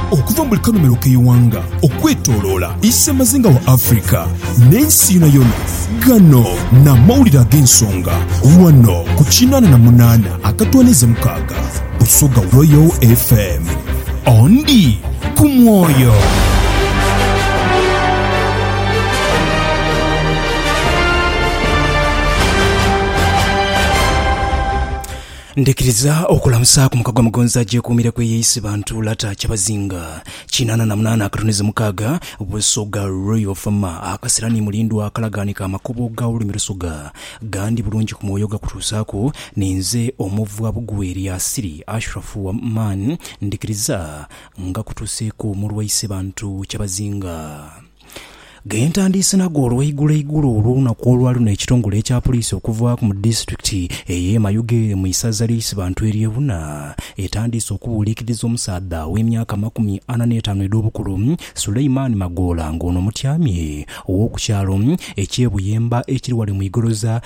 okuva mu kanomero k'eiwanga okwetooloola issa mazinga wa Afrika n'ensi yonna gano n'amawulire ag'ensonga wano ku 88.6 Busoga Royal FM ondi ku mwoyo. Ndekiriza okulamusa ku mukagwa mugonza gyekuumira kweyeyise bantu lata kyabazinga 88.6 Busoga Royal FM akasirani mulindu akalaganika amakubo ga olulimi Lusoga gandi bulungi ku mwoyo gakutuusaako ninze omuvu abugweri asiri Ashrafu Man ndekiriza nga kutuuseeko mu lwayise bantu kyabazinga. Gentandise nago olw'eigulu olunaku olwalino ekitongole ekya poliisi okuva mu disitulikiti ey'e Mayuge mu isaza ly'Ise bantu eryebuna etandise okubuulikiriza omusaadha w'emyaka 45 ed'obukulu Suleiman Magola ng'ono mutyamye ow'okukyalo ekyebuyemba ekiri wali mu igoroza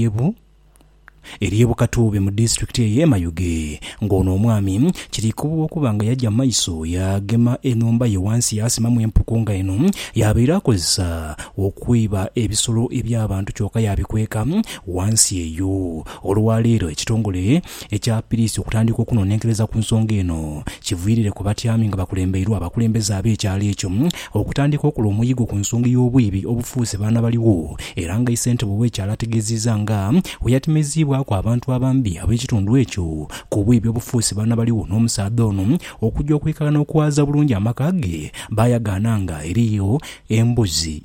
eryebukatube mu disitulikiti ey'e Mayuge ng'ono omwami kirikuba okuba nga yajja maiso yagema enumba ye wansi yasimamu empuku nga eno yabeera akozesa okwiba ebisolo eby'abantu kyokka yabikweka wansi eyo. Olwaleero ekitongole ekya poliisi okutandika okunonenkereza ku nsonga eno kiviirire ku batyami nga bakulembeirwa abakulembeze ab'ekyalo ekyo okutandika okola omuyigo ku nsonga y'obwibi obufuuse baana baliwo era nga ssentebe w'ekyalo ategeezezza nga weyatemezibwa kwa abantu abambi ab'ekitundu ekyo ku bwibi obufuuse baana baliwo n'omusaadha ono okujja okwekana okwaza bulungi amaka ge bayagaana nga eriyo embuzi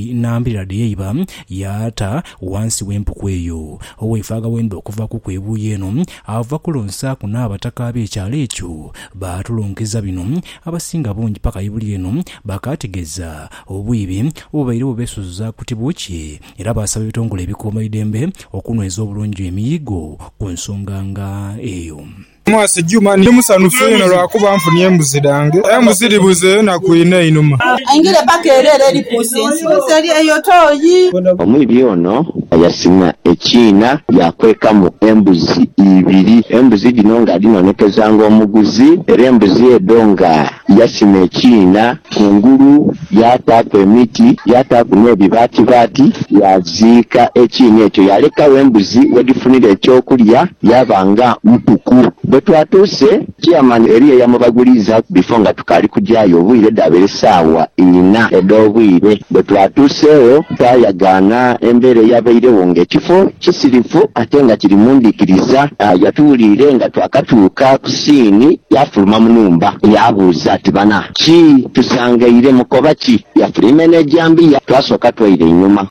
2 yeyiba yata wansi w'empuku eyo. Owefaaga wendo okuva ku kwebuuyi eno ava kulonsa ku n'abataka ab'ekyalo ekyo baatulongeza bino abasinga bungi paka ibuli eno bakategeza obwibi obubaire bubeesuza ku tibuki era basaba ebitongole ebikuuma eddembe okunyweza obulungi emiyigo ku nsonga nga eyo. Mwasi Juma ni musanufu eno lwakuba nfunye embuzi dange emuziribuze nakwina inuma angire pakerere lipusensi seri eyotoyi omwibi ono yasima ekiina yakweka mu embuzi 2 embuzi dino nga dinonekeza nga omuguzi era embuzi edonga yasima ekiina kungulu yataako emiti yataako n'ebibaatibaati yaziika ekiina ekyo yalekawo embuzi wedifunira ekyokulya yabanga mpuku. Bwe twatuuse chairman eriya yamubaguliza before nga tukali kujjayo obwire dabere saawa 4 ed'obwire. Bwe twatuuseewo twayagaana embeera eyabairewo ng'ekifo kisirifu ate nga kiri mundikiriza. Yatuwulire nga twakatuuka ku siini yafuluma mu nnumba yabuuza ati bana ki tusangaire mukoba ki yafuluma n'ejjambiya twasooka twaire ennyuma.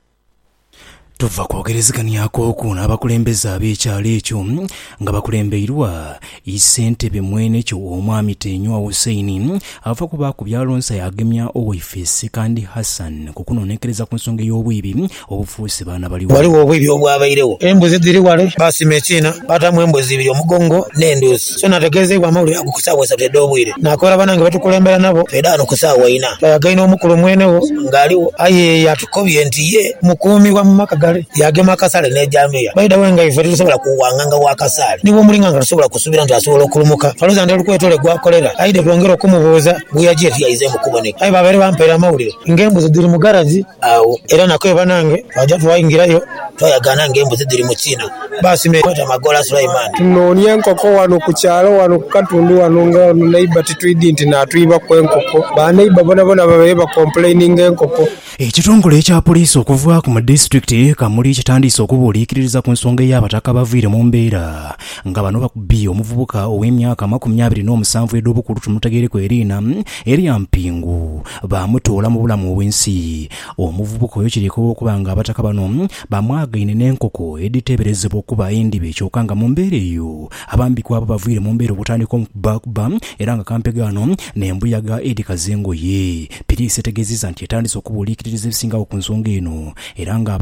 Tuva kwogerezeganyako ku n'abakulembeze ab'ekyalo ekyo nga bakulembeirwa issentebe mwene kyo omwami Tenywa Hussein ava kuba ku byalonsa yagemya Owefesi kandi Hassan kukunonekereza ku nsonga y'obwibi obufuuse baana baliwo. Waliwo obwibi obwabairewo embuzi ziri wale basima ekiina batamu embuzi 2 omugongo n'enduusi so nategeezebwa amawulire ago ku ssaawa 3 ed'obwire nakola banange batukulembera nabo fedaano ku ssaawa 4 twayagaina omukulu mwenewo ng'aliwo aye yatukobye nti ye mukuumibwa mu maka yagema akasale n'ejjambiya baida wenga ife tusobola kuwanganga wa kasale niwo mulinga nga tusobola kusubira nti asobola okulumuka faloza ndali kwetole gwakolera aide twongera okumubuuza buyaje yayize mu kuboneka ayi babere bampera amawulire ng'embuzi ziri mu garazi awo era nakwe banange twajja twayingirayo twayagaana ng'embuzi ziri mu Kiina basime kweta Magola Sulaiman tunoonya enkoko wano ku kyalo wano ku katundu wano nga neiba titwidi nti naatuyiba kw'enkoko baneiba bonabona babaye bakomplaininga enkoko. Ekitongole ekya poliisi okuva ku disitulikiti Kamuli kitandise okubuulikiririza ku nsonga y'abataka baviire mu mbeera nga bano bakubbi omuvubuka ow'emyaka 27 ed'obukulu tumutegeere kweriina erya mpingu bamutoola mu bulamu obw'ensi. Omuvubuka oyo kiriko okuba nga abataka bano bamwagaine n'enkoko editeeberezebwa okuba endibe kyokka nga mu mbeera eyo abambikwa abo baviire mu mbeera obutandika okubakuba era nga kampegano n'embuyaga Edi Kazengoye. Poliisi etegeezezza nti etandise okubuulikiririza ebisingawo ku nsonga eno era nga abataka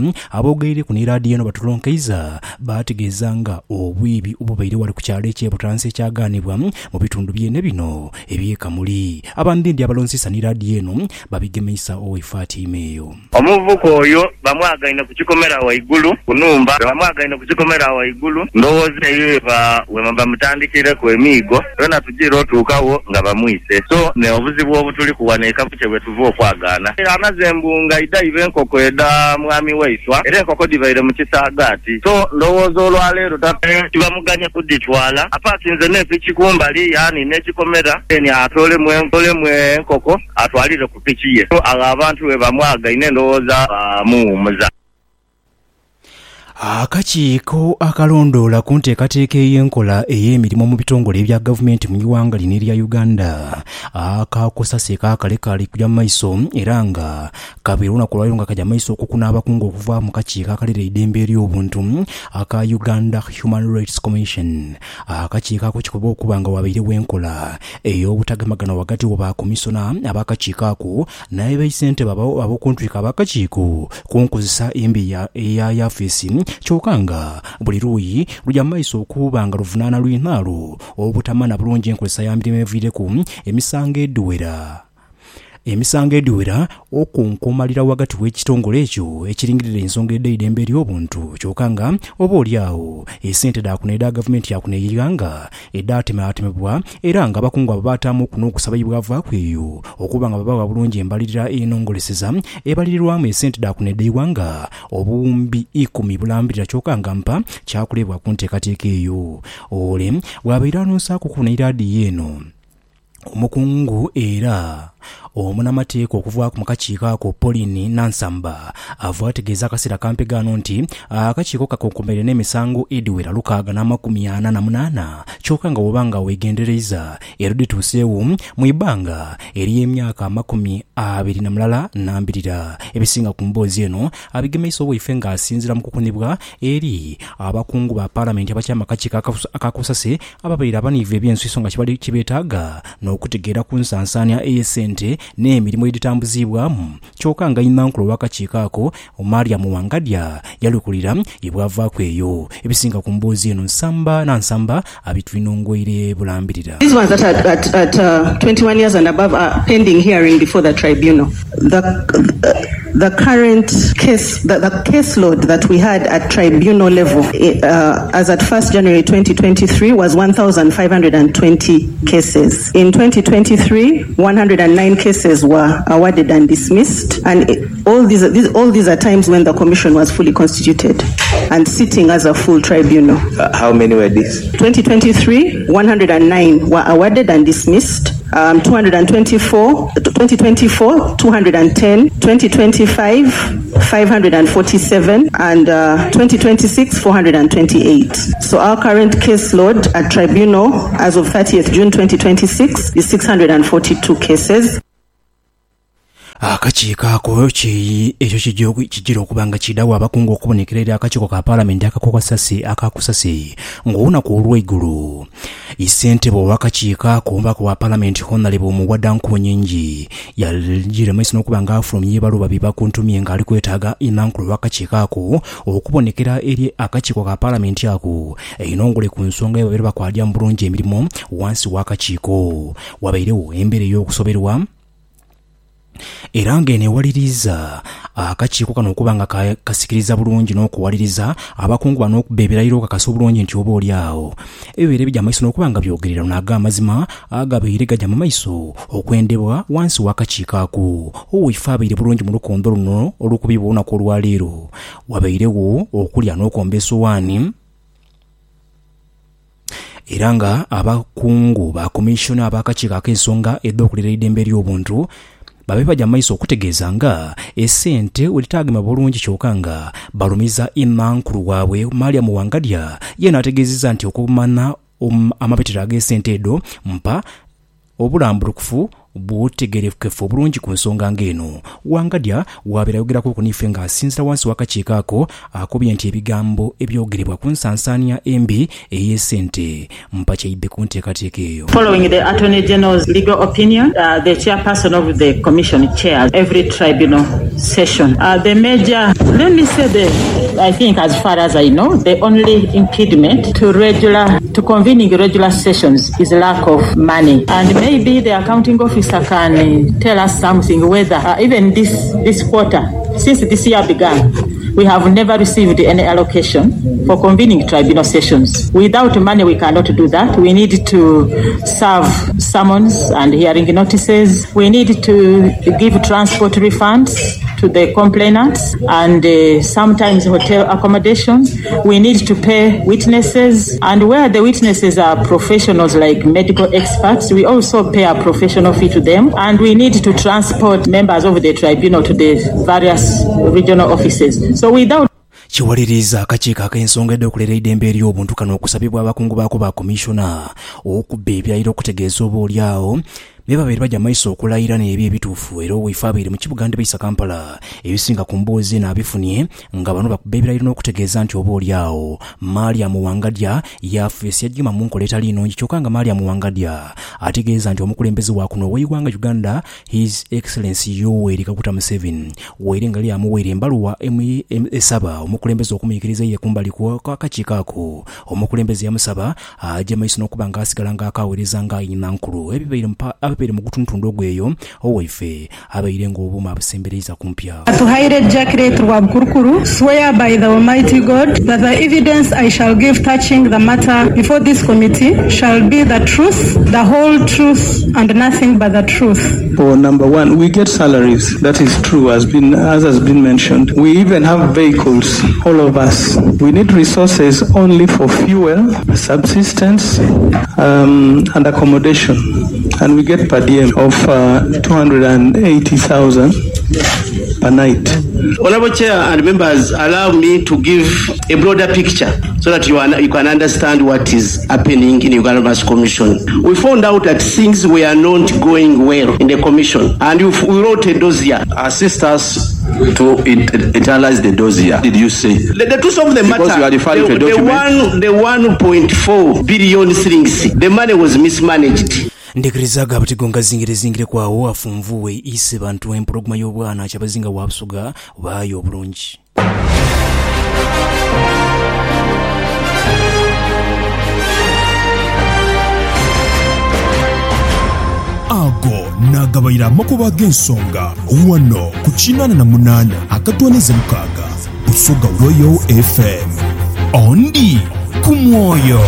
abogeire ku radio no batulonkiza bategezanga obwibi obubaire wali ku kyalo eky'Butansi ekyaganibwa mu bitundu byene bino ebyekamuli abandindi abalonzisa ni radio eno babigemesa Fatima eyo omuvuko oyo bamwagaine ku kikomera waigulu kunumba bamwagaine ku kikomera waigulu ndowooza yeba wemamba mutandikire ku emigo yona tujira otuukawo nga bamwise so ne obuzibu obutuli kuwaneeka buke bwe tuva okwagaana amazembunga idaive enkoko eda mwami waiswa era enkoko dibaire mu kisaagaati so ndowooza olwaleero tibamuganye kuditwala apatinze nepiki kumbali yani nekikomera eni atole mu enkoko atwalire ku piki ye so abantu we bamwagaine ndowooza bamuwumuza. Akakiiko akalondoola ku nteekateeka ey'enkola ey'emirimu mu bitongole ebya gavumenti mu iwanga lino erya Uganda akakusase kakalekali kujja maiso era nga kabeera olunaku lwaleero nga kajja maiso okukuna abakungu okuva mu kakiiko akalera eddembe ery'obuntu aka Uganda Human Rights Commission. Akakiiko ako kikoba okuba nga wabeerewo enkola ey'obutagemagana wakati w'abakomisona ab'akakiiko ako naye baisente ab'okuntuika ab'akakiiko ku nkozesa embi eya yafeesi kyokanga buli luuyi lujja maiso okuba nga luvunaana lw'inaalo obutamana bulungi enkozesa ya mirimu eviireku emisango ediwera okunkumalira wakati w'ekitongole ekyo ekiringirira ensonga eddembe ery'obuntu kyokanga oba oliawo esente daakuna eda gavumenti yakuna eyiranga edaatemebwa era nga abakungu abo baataamu okuno okusaba ibwavaako eyo okuba nga babawa bulungi embalirira enongoleseza ebalirirwamu esente daakuna eddeiwanga obuwumbi 10 bulambirira kyokanga mpa kyakulebwa ku nteekateeka eyo ole bwabeera anonsaako kuna iradiyo eno omukungu era omunamateeka okuva ku kakiiko ako Pauline Nansamba ategeeza akaseera kampegaano nti akakiiko kakonkomerera n'emisango ediwera 648 kyokka nga woba nga weegendereza era dituuseewo mu ibbanga ery'emyaka 22 ebisinga ku mboozi eno abigemesa obwaife ng'asinziira mu kukunibwa eri abakungu ba paalamenti abakyama akakiiko akakusase ababeera abaniivu eby'ensiso nga kibeetaaga n'okutegeera ku nsansaanya ey'essente n'emirimu editambuzibwamu kyokka nga inankulu w'akakiiko ako Mariam Wangadya yalukulira ibwavaako eyo ebisinga ku mboozi eno Nansamba abitwinongoire bulambirira. These ones that are at 21 years and above are pending hearing before the tribunal. The current case, the caseload that we had at tribunal level as at 1st January 2023 was 1,520 cases. In 2023, 109 cases were awarded and dismissed, and all these are times when the commission was fully constituted and sitting as a full tribunal. How many were these? 2023, 109 were awarded and dismissed. 2024, 210, 2025, 547, and 2026, 428. So our current caseload at tribunal as of 30th June 2026 is 642 cases. Akakiiko ako ekyo kijira okuba nga kiddawo abakungu okubonekerera akakiiko ka paalamenti akakusase ng'olunaku olw'eggulu issentebe w'akakiiko ako omubaka wa paalamenti Honorable Muwadda Nkunyingi yagira maiso n'okuba nga afulumye ebaluwa bibakuntumye ng'ali kwetaaga inankulu w'akakiiko ako okubonekera eri akakiiko ka paalamenti ako einongole ku nsonga y'ababeera bakwalya mu bulungi emirimu wansi w'akakiiko wabairewo embeera ey'okusoberwa era ng'enewaliriza akakiiko kano okuba nga kasikiriza bulungi n'okuwaliriza abakungu bano okubeeberayira okakasa obulungi nti oba oliawo ebibeera bijja maiso n'okuba nga byogerera naga amazima agabeire gajja mu maiso okwendebwa wansi w'akakiiko ako owaife abeire bulungi mu lukondo luno olukubibwa olunaku olwaleero wabairewo okulya n'okwomba essowaani era nga abakungu ba komishona ab'akakiiko ak'ensonga edda okulera eddembe ery'obuntu babe bajja maiso okutegeeza nga essente ulitagema bulungi kyokka nga balumiza inankulu waabwe Mariam Wangadya yena ategeezezza nti okumana amapetero ag'essente edo mpa obulambulukufu butegerefukefu obulungi ku nsonga ng'eno. Wangadya wabeera yogerako ku nife ng'asinzira wansi w'akakiiko ako akubye nti ebigambo ebyogerebwa ku nsansaanya embi ey'essente mpakyayidde ku nteekateeka eyo. Following the Attorney General's legal opinion, the chairperson of the commission chairs every tribunal session. The major, let me say I think as far as I know, the only impediment to convening regular sessions is lack of money. And maybe the accounting officer can tell us something whether even this quarter, since this year began, we have never received any allocation for convening tribunal sessions. Without money, we cannot do that. We need to serve summons and hearing notices. We need to give transport refunds to the complainants and sometimes hotel accommodation. We need to pay witnesses, and where the witnesses are professionals like medical experts, we also pay a professional fee to them, and we need to transport members of the tribunal to the various regional offices. So without kiwaliriza akakiiko ak'ensonga eddokolera eddembe ery'obuntu kano okusabibwa abakungu baako ba komishona okubba ebyayiro okutegeeza oba olyawo be babiri bajja maiso okulayira n'ebyo ebituufu era obwefa abiri mu Kibuganda bayisa Kampala ebisinga ku mboozi n'abifunye nga bano bakubba ebirayiro n'okutegeeza nti oba olyawo Mariam Wangadya yafuese yajjima mu nkola etali nnungi kyokka nga Mariam Wangadya ategeeza nti omukulembeze wa kuno ow'eggwanga Uganda His Excellency Yoweri Kaguta Museveni weerenga lya amuweera embaluwa esaba omukulembeze okumuyikiriza ye kumbali kw'akakiiko ako. Omukulembeze yamusaba ajje maiso n'okuba nga asigala ng'akaweereza ng'ayina nkulu ababeere mu gutuntundu ogweyo owaife abaire ng'obuuma abusembereza kumpya. Atuhaire Jacqueline Rwabukuru swear by the Almighty God that the evidence I shall give touching the matter before this committee shall be the truth, the whole truth, and nothing but the truth. For number one, we get salaries. That is true, as has been mentioned. We even have vehicles, all of us. We need resources only for fuel, subsistence, and accommodation. And we get per diem of 280,000 per night. Honorable Chair and members, allow me to give a broader picture so that you can understand what is happening in Uganda Mass Commission. We found out that things were not going well in the commission, and we wrote a dossier. Assist us to internalize the dossier. Did you say? The truth of the matter, because you are referring to a document. The 1.4 billion shillings, the money was mismanaged. Ndekirizaga abatigonga zingire kwawo afunvuwe ise bantu empologoma y'obwana kyabazinga wabusuga bayo obulungi. Ago nagabayira amakuba g'ensonga wano ku 88 akatwaneze mukaga Busoga Royal FM ondi ku mwoyo.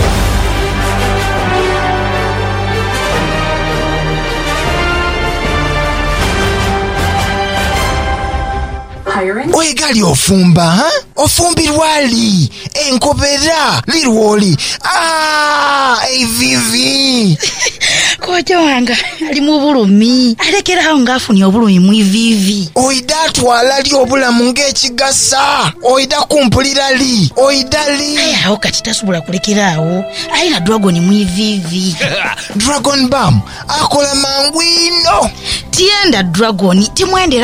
Oigali ofumba, ha? Ofumbirwali, enkobera, lirwoli. Vivi. Kojo wanga, ali mu bulumi. Alekera ngafuni obulumi mu vivi. Oida twala li obulamu ng'ekigasa. Oida kumpulira li. Oidali. Awo kati tasubula kulekerawo. Ayina dragon mu vivi. Dragon Balm akola mangwino. Tienda dragon timwende